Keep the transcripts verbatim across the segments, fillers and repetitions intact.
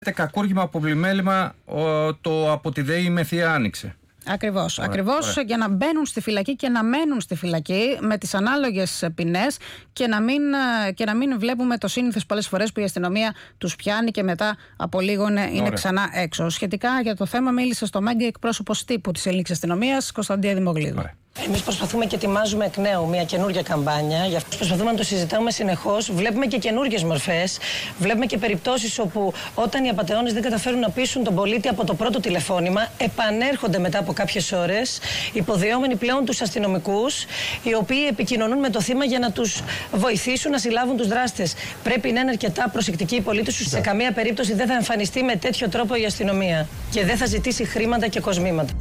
Κακούργημα από πλημέλημα το από τη ΔΕΗ Μεθιά άνοιξε. Ακριβώς. Ακριβώς για να μπαίνουν στη φυλακή και να μένουν στη φυλακή με τις ανάλογες ποινές και να μην, και να μην βλέπουμε το σύνηθες πολλές φορές που η αστυνομία τους πιάνει και μετά από λίγο είναι Ωραία. ξανά έξω. Σχετικά για το θέμα μίλησε στο Μέγκα εκπρόσωπος τύπου της ελληνικής αστυνομίας, Κωνσταντία Δημογλίδου. Εμείς προσπαθούμε και ετοιμάζουμε εκ νέου μια καινούργια καμπάνια. Γι' αυτό προσπαθούμε να το συζητάμε συνεχώς. Βλέπουμε και καινούργιες μορφές. Βλέπουμε και περιπτώσεις όπου όταν οι απατεώνες δεν καταφέρουν να πείσουν τον πολίτη από το πρώτο τηλεφώνημα, επανέρχονται μετά από κάποιες ώρες, υποδεόμενοι πλέον τους αστυνομικούς, οι οποίοι επικοινωνούν με το θύμα για να τους βοηθήσουν να συλλάβουν τους δράστες. Πρέπει να είναι αρκετά προσεκτικοί οι πολίτες τους. Σε καμία περίπτωση δεν θα εμφανιστεί με τέτοιο τρόπο η αστυνομία και δεν θα ζητήσει χρήματα και κοσμήματα.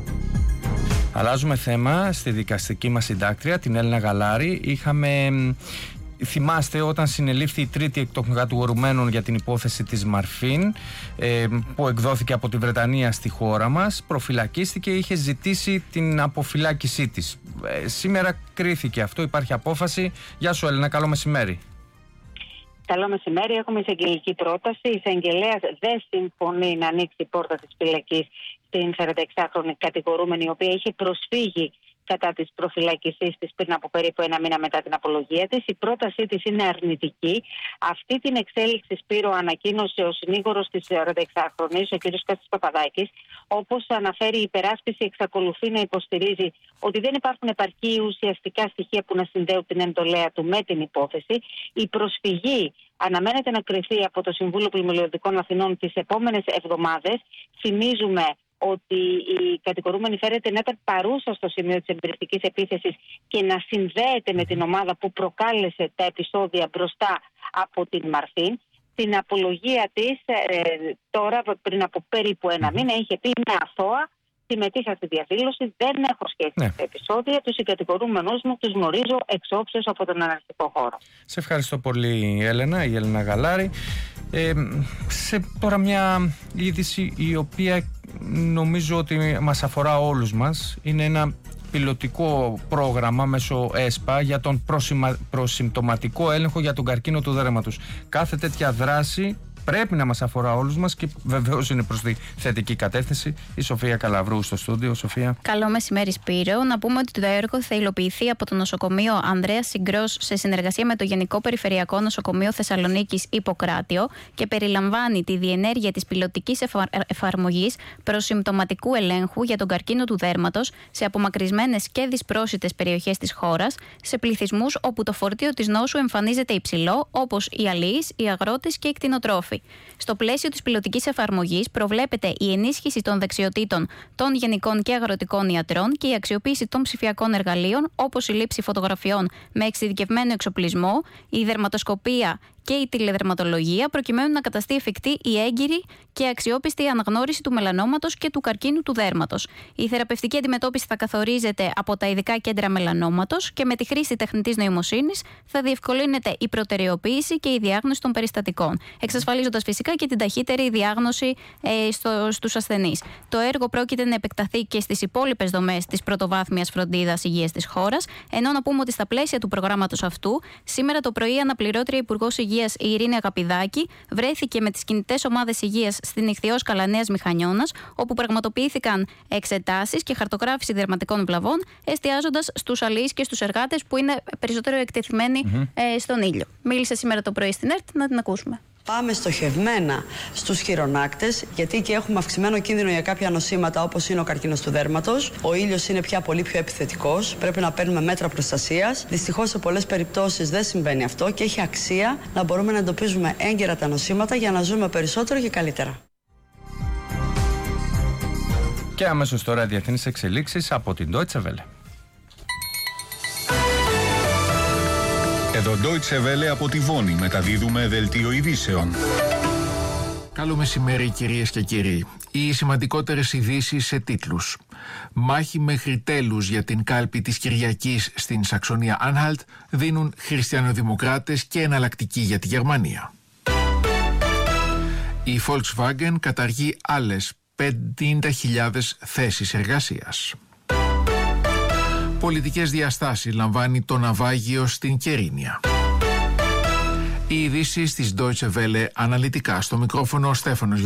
Αλλάζουμε θέμα στη δικαστική μας συντάκτρια, την Έλληνα Γαλάρη. Είχαμε, θυμάστε, όταν συνελήφθη η τρίτη εκ των κατηγορουμένων για την υπόθεση της Μαρφίν, ε, που εκδόθηκε από τη Βρετανία στη χώρα μας, προφυλακίστηκε, είχε ζητήσει την αποφυλάκησή της. Ε, σήμερα κρίθηκε αυτό, υπάρχει απόφαση. Γεια σου Έλληνα, καλό μεσημέρι. Καλό μεσημέρι. Έχουμε εισαγγελική πρόταση. Η εισαγγελέας δεν συμφωνεί να ανοίξει η πόρτα της φυλακής στην σαρανταεξάχρονη κατηγορούμενη, η οποία είχε προσφύγει κατά της προφυλάκησής της πριν από περίπου ένα μήνα μετά την απολογία της. Η πρότασή της είναι αρνητική. Αυτή την εξέλιξη, Σπύρο, ανακοίνωσε ο συνήγορος της σαρανταεξάχρονης, ο κ. Κώστας Παπαδάκης. Όπως αναφέρει, η υπεράσπιση εξακολουθεί να υποστηρίζει ότι δεν υπάρχουν επαρκή ουσιαστικά στοιχεία που να συνδέουν την εντολέα του με την υπόθεση. Η προσφυγή αναμένεται να κριθεί από το Συμβούλιο Πλημμυλιωδικών Αθηνών τις επόμενες εβδομάδες. Θυμίζουμε ότι η κατηγορούμενη φέρεται να ήταν παρούσα στο σημείο της εμπειριστικής επίθεσης και να συνδέεται με την ομάδα που προκάλεσε τα επεισόδια μπροστά από την Μαρφίν. Στην απολογία της, ε, τώρα πριν από περίπου ένα μήνα, είχε πει «Είμαι αθώα, συμμετείχα στη διαδήλωση, δεν έχω σχέση ναι. με τα επεισόδια, τους συγκατηγορούμενους μου τους γνωρίζω εξ όψεως από τον αναλυτικό χώρο». Σε ευχαριστώ πολύ Έλενα, η Έλληνα Γαλάρη. Ε, σε τώρα μια είδηση η οποία νομίζω ότι μας αφορά όλους μας. Είναι ένα πιλωτικό πρόγραμμα μέσω ΕΣΠΑ για τον προσημα... προσυμπτωματικό έλεγχο για τον καρκίνο του δέρματος. Κάθε τέτοια δράση πρέπει να μας αφορά όλους μας και βεβαίως είναι προς τη θετική κατεύθυνση. Η Σοφία Καλαβρού στο στούντιο. Σοφία. Καλό μεσημέρι, Σπύρο. Να πούμε ότι το έργο θα υλοποιηθεί από το νοσοκομείο Ανδρέας Συγκρός σε συνεργασία με το Γενικό Περιφερειακό Νοσοκομείο Θεσσαλονίκης Ιπποκράτιο και περιλαμβάνει τη διενέργεια της πιλωτικής εφα... εφαρμογής προσυμπτωματικού ελέγχου για τον καρκίνο του δέρματος σε απομακρυσμένες και δυσπρόσιτες περιοχές της χώρας, σε πληθυσμούς όπου το φορτίο της νόσου εμφανίζεται υψηλό, όπως οι αλοίς, οι αγρότες και οι κτηνοτρόφοι. Στο πλαίσιο της πιλωτικής εφαρμογής προβλέπεται η ενίσχυση των δεξιοτήτων των γενικών και αγροτικών ιατρών και η αξιοποίηση των ψηφιακών εργαλείων, όπως η λήψη φωτογραφιών με εξειδικευμένο εξοπλισμό, η δερματοσκοπία και η τηλεδερματολογία, προκειμένου να καταστεί εφικτή η έγκυρη και αξιόπιστη αναγνώριση του μελανόματος και του καρκίνου του δέρματος. Η θεραπευτική αντιμετώπιση θα καθορίζεται από τα ειδικά κέντρα μελανόματος και με τη χρήση τεχνητής νοημοσύνης θα διευκολύνεται η προτεραιοποίηση και η διάγνωση των περιστατικών, εξασφαλίζοντας φυσικά και την ταχύτερη διάγνωση ε, στο, στους ασθενείς. Το έργο πρόκειται να επεκταθεί και στις υπόλοιπες δομές της πρωτοβάθμιας φροντίδας υγείας της χώρας, ενώ να πούμε ότι στα πλαίσια του προγράμματος αυτού, σήμερα το πρωί αναπληρώτρια Υπουργός Υγείας η Ειρήνη Αγαπηδάκη βρέθηκε με τις κινητές ομάδες υγείας στην Ιχθυόσκαλα Νέας Μηχανιώνας, όπου πραγματοποιήθηκαν εξετάσεις και χαρτογράφηση δερματικών βλαβών, εστιάζοντας στους αλοίς και στους εργάτες που είναι περισσότερο εκτεθειμένοι mm-hmm. ε, στον ήλιο. Μίλησε σήμερα το πρωί στην ΕΡΤ, να την ακούσουμε. Πάμε στοχευμένα στους χειρονάκτες, γιατί και έχουμε αυξημένο κίνδυνο για κάποια νοσήματα όπως είναι ο καρκίνος του δέρματος. Ο ήλιος είναι πια πολύ πιο επιθετικός, πρέπει να παίρνουμε μέτρα προστασίας. Δυστυχώς σε πολλές περιπτώσεις δεν συμβαίνει αυτό και έχει αξία να μπορούμε να εντοπίζουμε έγκαιρα τα νοσήματα για να ζούμε περισσότερο και καλύτερα. Και αμέσως τώρα διεθνείς εξελίξεις από την Deutsche Welle. Εδώ Deutsche Welle από τη Βόνη μεταδίδουμε δελτίο ειδήσεων. Καλό μεσημέρι κυρίες και κύριοι. Οι σημαντικότερες ειδήσεις σε τίτλους. Μάχη μέχρι τέλους για την κάλπη της Κυριακής στην Σαξονία Άνχαλτ δίνουν χριστιανοδημοκράτες και εναλλακτική για τη Γερμανία. Η Volkswagen καταργεί άλλες πενήντα χιλιάδες θέσεις εργασίας. Πολιτικές διαστάσεις λαμβάνει το ναυάγιο στην Κερίνια. Οι ειδήσεις της Deutsche Welle αναλυτικά. Στο μικρόφωνο ο Στέφανος